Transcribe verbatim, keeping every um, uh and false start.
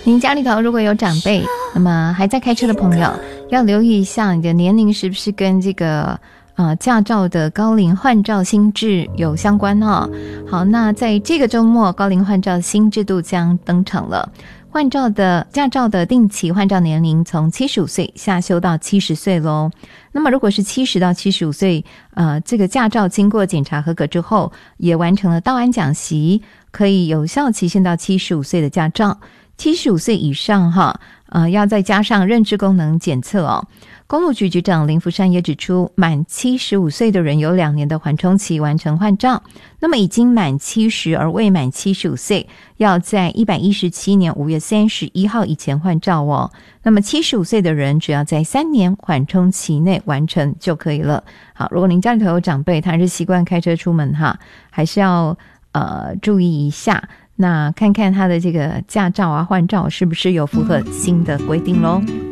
您家里头如果有长辈，那么还在开车的朋友，要留意一下你的年龄是不是跟这个呃驾照的高龄换照新制有相关哦。好，那在这个周末，高龄换照新制度将登场了。换照的驾照的定期换照年龄从七十五岁下修到七十岁咯。那么如果是七十到七十五岁，呃，这个驾照经过检查合格之后，也完成了道安讲习，可以有效期限到七十五岁的驾照。七十五岁以上哈，呃，要再加上认知功能检测哦。公路局局长林福山也指出，满七十五岁的人有两年的缓冲期完成换照，那么已经满七十而未满七十五岁，要在一百一十七年五月三十一号以前换照哦。那么七十五岁的人只要在三年缓冲期内完成就可以了。好，如果您家里头有长辈，他是习惯开车出门哈，还是要呃注意一下。那看看他的这个驾照啊换照是不是有符合新的规定咯。